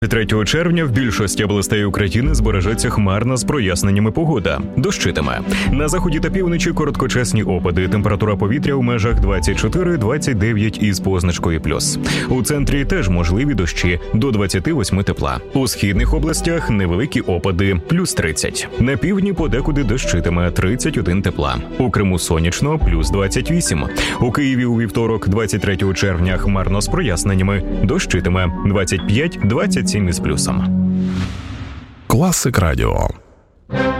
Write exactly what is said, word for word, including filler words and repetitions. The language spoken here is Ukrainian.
третього червня в більшості областей України збережеться хмарна з проясненнями погода. Дощитиме. На заході та півночі короткочасні опади. Температура повітря у межах двадцять чотири - двадцять дев'ять із позначкою плюс. У центрі теж можливі дощі до двадцяти восьми тепла. У східних областях невеликі опади плюс тридцять. На півдні подекуди дощитиме тридцять один тепла. У Криму сонячно плюс двадцять вісім. У Києві у вівторок двадцять третього червня хмарно з проясненнями. Дощитиме двадцять п'ять - двадцять сім із плюсом. Класик Радіо.